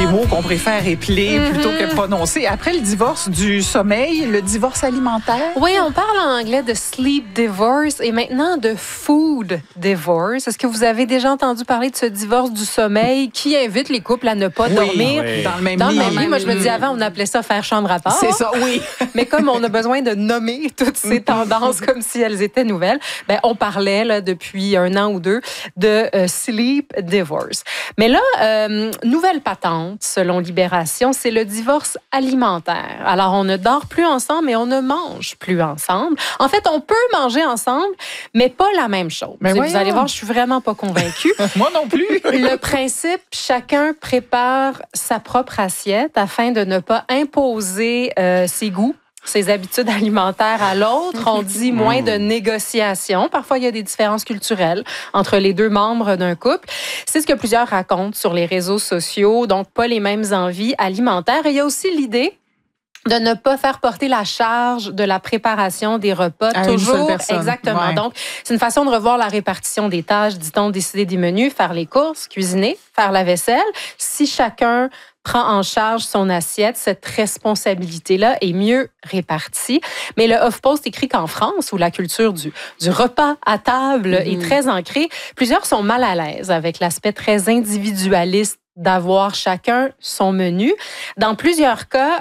mots qu'on préfère épeler plutôt que prononcer. Après le divorce du sommeil, le divorce alimentaire. Oui, on parle en anglais de sleep divorce et maintenant de food divorce. Est-ce que vous avez déjà entendu parler de ce divorce du sommeil qui invite les couples à ne pas dormir dans le même lit? Moi, je me dis avant, on appelait ça faire chambre à part. C'est ça, oui. Mais comme on a besoin de nommer toutes ces tendances comme si elles étaient nouvelles, ben, on parlait là, depuis 1 an ou 2 de sleep divorce. Mais là, nouvelle patente, selon Libération, c'est le divorce alimentaire. Alors, on ne dort plus ensemble, mais on ne mange plus ensemble. En fait, on peut manger ensemble, mais pas la même chose. Mais vous allez voir, je suis vraiment pas convaincue. Moi non plus. Le principe, chacun prépare sa propre assiette afin de ne pas imposer ses goûts, ses habitudes alimentaires à l'autre. On dit moins de négociations. Parfois, il y a des différences culturelles entre les 2 membres d'un couple. C'est ce que plusieurs racontent sur les réseaux sociaux. Donc, pas les mêmes envies alimentaires. Et il y a aussi l'idée de ne pas faire porter la charge de la préparation des repas à toujours une seule personne. Exactement. Ouais. Donc, c'est une façon de revoir la répartition des tâches, dit-on, décider des menus, faire les courses, cuisiner, faire la vaisselle. Si chacun prend en charge son assiette, cette responsabilité-là est mieux répartie. Mais le HuffPost écrit qu'en France, où la culture du repas à table est très ancrée, plusieurs sont mal à l'aise avec l'aspect très individualiste d'avoir chacun son menu. Dans plusieurs cas,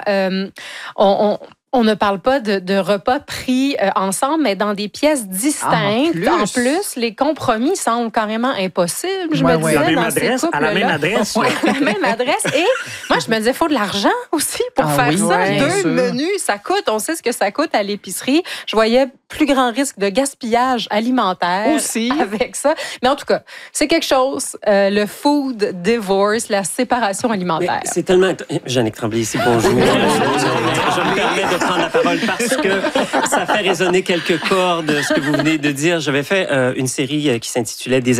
on ne parle pas de repas pris ensemble, mais dans des pièces distinctes. En plus, les compromis semblent carrément impossibles. Je me disais, à la même dans adresse, ces couples-là. à la même adresse. À la même adresse. Et moi, je me disais, il faut de l'argent aussi pour faire ça. bien 2 sûr. menus, ça coûte. On sait ce que ça coûte à l'épicerie. Je voyais plus grand risque de gaspillage alimentaire aussi avec ça. Mais en tout cas, c'est quelque chose, le food divorce, la séparation alimentaire. Mais c'est tellement... Jannick Tremblay ici, bonjour. Je me permets de prendre la parole parce que ça fait résonner quelques cordes, ce que vous venez de dire. J'avais fait une série qui s'intitulait « Des